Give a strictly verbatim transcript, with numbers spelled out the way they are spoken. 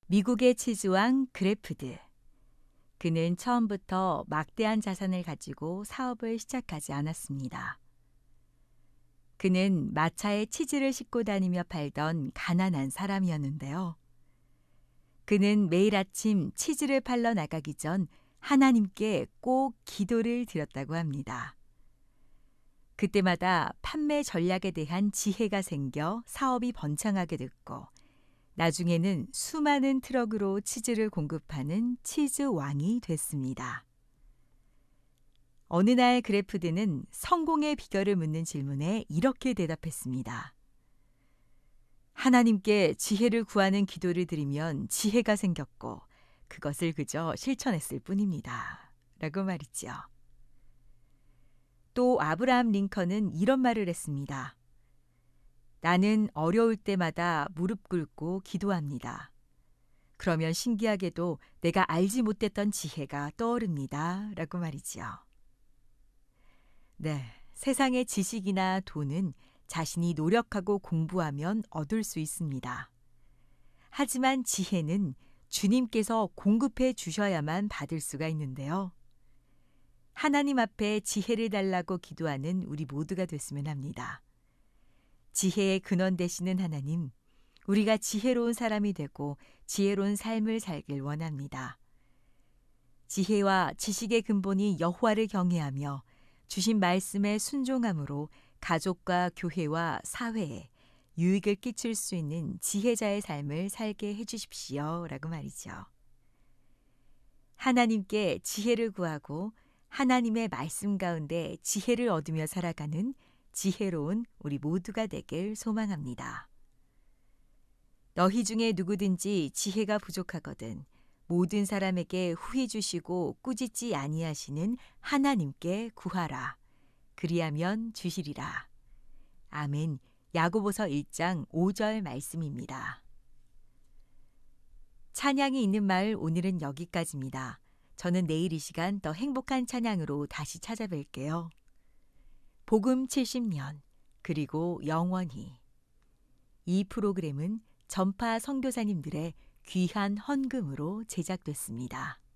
미국의 치즈왕 그래프드. 그는 처음부터 막대한 자산을 가지고 사업을 시작하지 않았습니다. 그는 마차에 치즈를 싣고 다니며 팔던 가난한 사람이었는데요. 그는 매일 아침 치즈를 팔러 나가기 전 하나님께 꼭 기도를 드렸다고 합니다. 그때마다 판매 전략에 대한 지혜가 생겨 사업이 번창하게 됐고, 나중에는 수많은 트럭으로 치즈를 공급하는 치즈 왕이 됐습니다. 어느 날 그래프드는 성공의 비결을 묻는 질문에 이렇게 대답했습니다. 하나님께 지혜를 구하는 기도를 드리면 지혜가 생겼고 그것을 그저 실천했을 뿐입니다. 라고 말이죠. 또 아브라함 링컨은 이런 말을 했습니다. 나는 어려울 때마다 무릎 꿇고 기도합니다. 그러면 신기하게도 내가 알지 못했던 지혜가 떠오릅니다. 라고 말이지요. 네, 세상의 지식이나 돈은 자신이 노력하고 공부하면 얻을 수 있습니다. 하지만 지혜는 주님께서 공급해 주셔야만 받을 수가 있는데요. 하나님 앞에 지혜를 달라고 기도하는 우리 모두가 됐으면 합니다. 지혜의 근원 되시는 하나님, 우리가 지혜로운 사람이 되고 지혜로운 삶을 살길 원합니다. 지혜와 지식의 근본이 여호와를 경외하며 주신 말씀에 순종함으로 가족과 교회와 사회에 유익을 끼칠 수 있는 지혜자의 삶을 살게 해주십시오. 라고 말이죠. 하나님께 지혜를 구하고 하나님의 말씀 가운데 지혜를 얻으며 살아가는 지혜로운 우리 모두가 되길 소망합니다. 너희 중에 누구든지 지혜가 부족하거든 모든 사람에게 후히 주시고 꾸짖지 아니하시는 하나님께 구하라. 그리하면 주시리라. 아멘. 야고보서 일 장 오 절 말씀입니다. 찬양이 있는 마을 오늘은 여기까지입니다. 저는 내일 이 시간 더 행복한 찬양으로 다시 찾아뵐게요. 복음 칠십 년 그리고 영원히. 이 프로그램은 전파 선교사님들의 귀한 헌금으로 제작됐습니다.